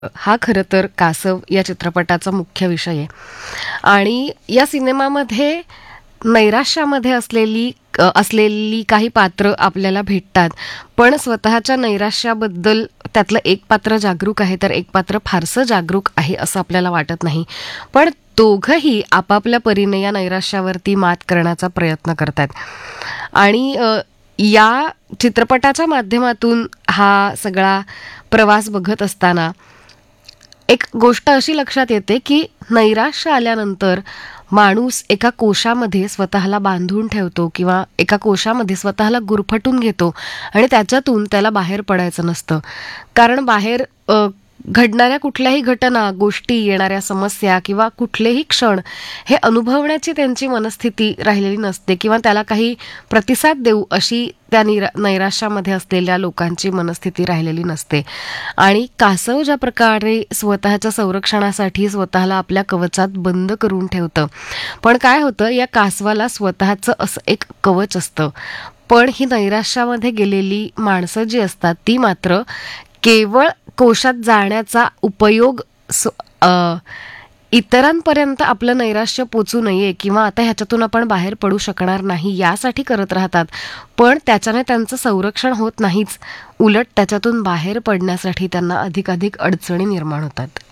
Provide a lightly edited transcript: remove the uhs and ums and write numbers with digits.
हा खरं तर कासव या चित्रपटाचा मुख्य विषय आहे आणि या सिनेमामध्ये नैराश्यामध्ये असलेली काही पात्र आपल्याला भेटतात. पण स्वतःच्या नैराश्याबद्दल त्यातलं एक पात्र जागरूक आहे, तर एक पात्र फारसं जागरूक आहे असं आपल्याला वाटत नाही. पण दोघंही आपापल्या परीने या नैराश्यावरती मात करण्याचा प्रयत्न करतात. आणि या चित्रपटाच्या माध्यमातून हा सगळा प्रवास बघत असताना एक गोष्ट अशी लक्षात येते की नैराश्य आल्यानंतर माणूस एका कोशामध्ये स्वतःला बांधून ठेवतो किंवा एका कोशामध्ये स्वतःला गुरफटून घेतो आणि त्याच्यातून त्याला बाहेर पडायचं नसतं. कारण बाहेर घडणाऱ्या कुठल्याही घटना, गोष्टी, येणाऱ्या समस्या किंवा कुठलेही क्षण हे अनुभवण्याची त्यांची मनस्थिती राहिलेली नसते किंवा त्याला काही प्रतिसाद देऊ अशी त्या नैराश्यामध्ये असलेल्या लोकांची मनस्थिती राहिलेली नसते. आणि कासव ज्या प्रकारे स्वतःच्या संरक्षणासाठी स्वतःला आपल्या कवचात बंद करून ठेवतं, पण काय होतं, या कासवाला स्वतःचं असं एक कवच असतं. पण ही नैराश्यामध्ये गेलेली माणसं जी असतात ती मात्र केवळ कोशात जाण्याचा उपयोग इतरांपर्यंत आपलं नैराश्य पोचू नये किंवा आता ह्याच्यातून आपण बाहेर पडू शकणार नाही यासाठी करत राहतात. पण त्याच्याने त्यांचं संरक्षण होत नाहीच, उलट त्याच्यातून बाहेर पडण्यासाठी त्यांना अधिकाधिक अडचणी निर्माण होतात.